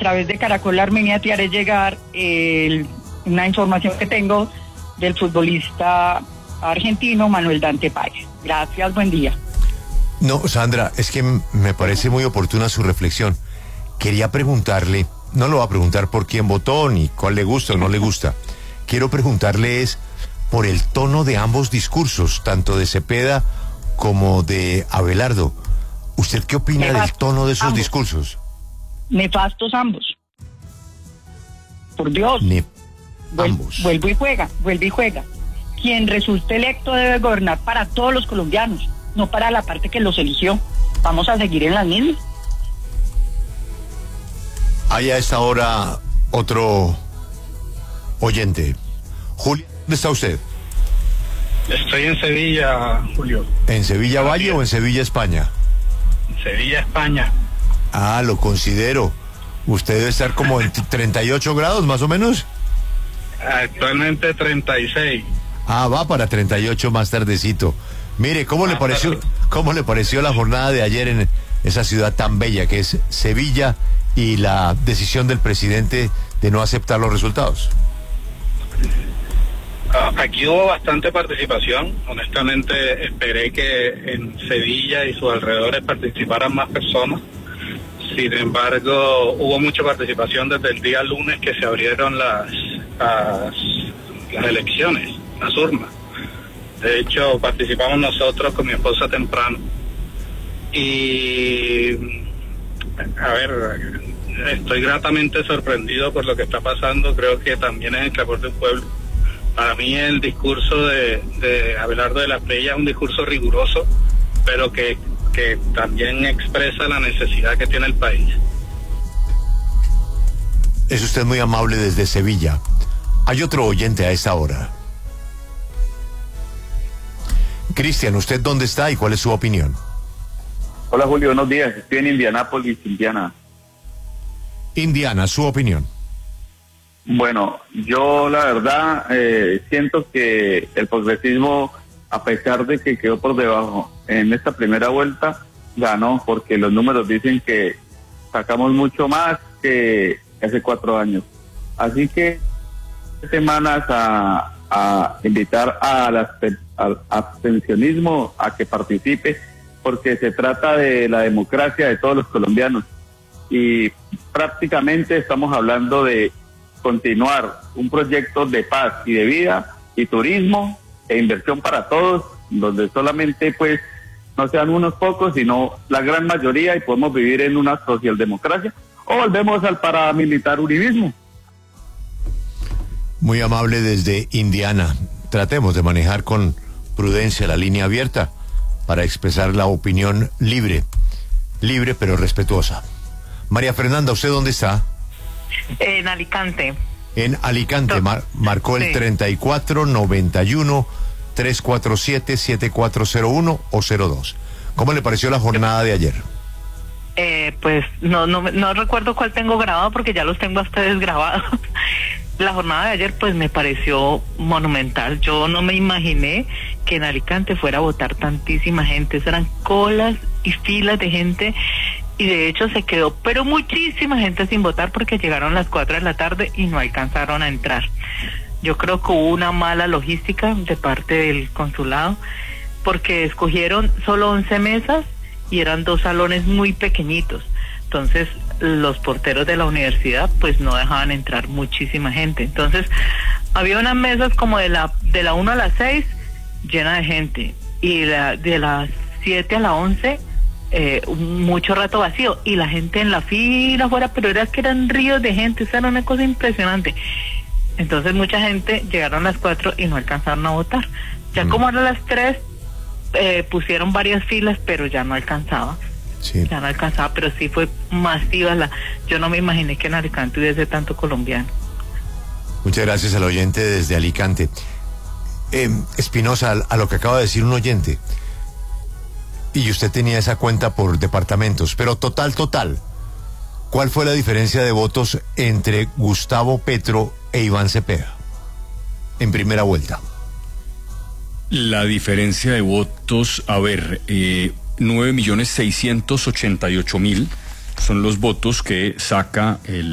través de Caracol Armenia te haré llegar una información que tengo del futbolista argentino Manuel Dante Páez. Gracias, buen día. No, Sandra, es que me parece muy oportuna su reflexión. Quería preguntarle, no lo va a preguntar por quién votó ni cuál le gusta o no le gusta. Quiero preguntarle es por el tono de ambos discursos, tanto de Cepeda como de Abelardo. ¿Usted qué opina del tono de esos discursos? Nefastos ambos. Por Dios. Ambos. Vuelve y juega. Quien resulte electo debe gobernar para todos los colombianos, no para la parte que los eligió. Vamos a seguir en las mismas. Hay a esta hora otro oyente. Julio, ¿dónde está usted? Estoy en Sevilla, Julio. ¿En Sevilla Valle o en Sevilla España? Sevilla, España. Ah, lo considero. ¿Usted debe estar como en 38 grados más o menos? Actualmente 36. Ah, va para 38 más tardecito. Mire, ¿cómo le pareció la jornada de ayer en esa ciudad tan bella que es Sevilla y la decisión del presidente de no aceptar los resultados? Aquí hubo bastante participación. Honestamente, esperé que en Sevilla y sus alrededores participaran más personas. Sin embargo, hubo mucha participación desde el día lunes que se abrieron las elecciones, las urnas. De hecho, participamos nosotros con mi esposa temprano. Y, a ver, estoy gratamente sorprendido por lo que está pasando. Creo que también es el clamor del pueblo. Para mí el discurso de Abelardo de la Espriella es un discurso riguroso, pero que también expresa la necesidad que tiene el país. Es usted muy amable desde Sevilla. Hay otro oyente a esta hora. Cristian, ¿usted dónde está y cuál es su opinión? Hola Julio, buenos días. Estoy en Indianápolis, Indiana. Indiana, su opinión. Bueno, yo la verdad siento que el progresismo, a pesar de que quedó por debajo en esta primera vuelta, ganó porque los números dicen que sacamos mucho más que hace 4 años. Así que semanas a invitar al abstencionismo a que participe, porque se trata de la democracia de todos los colombianos y prácticamente estamos hablando de continuar un proyecto de paz y de vida y turismo e inversión para todos, donde solamente pues no sean unos pocos, sino la gran mayoría, y podemos vivir en una socialdemocracia, o volvemos al paramilitar uribismo. Muy amable desde Indiana. Tratemos de manejar con prudencia la línea abierta para expresar la opinión libre pero respetuosa. María Fernanda, ¿usted dónde está? En Alicante. En Alicante, marcó el 3491-347-7401 o 02. ¿Cómo le pareció la jornada de ayer? Pues no recuerdo cuál tengo grabado porque ya los tengo a ustedes grabados. La jornada de ayer pues me pareció monumental. Yo no me imaginé que en Alicante fuera a votar tantísima gente. Eran colas y filas de gente. Y de hecho se quedó, pero muchísima gente sin votar porque llegaron las 4 de la tarde y no alcanzaron a entrar. Yo creo que hubo una mala logística de parte del consulado porque escogieron solo 11 mesas y eran 2 salones muy pequeñitos. Entonces los porteros de la universidad pues no dejaban entrar muchísima gente. Entonces había unas mesas como de la 1 a las 6 llena de gente y de las 7 a las 11 mucho rato vacío y la gente en la fila afuera, pero era que eran ríos de gente, eso era una cosa impresionante. Entonces mucha gente llegaron a las 4 y no alcanzaron a votar. Ya como eran las 3 pusieron varias filas, pero ya no alcanzaba. Sí. Ya no alcanzaba, pero sí fue masiva yo no me imaginé que en Alicante hubiese tanto colombiano. Muchas gracias al oyente desde Alicante. Espinosa, a lo que acaba de decir un oyente, y usted tenía esa cuenta por departamentos, pero total, ¿cuál fue la diferencia de votos entre Gustavo Petro e Iván Cepeda en primera vuelta? La diferencia de votos, 9.688.000 son los votos que saca el